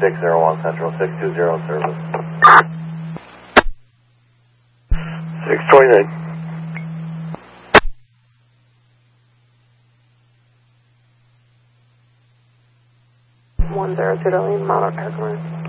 601 Central, 620 service. 629. 102 Darlene, Monarch Airport.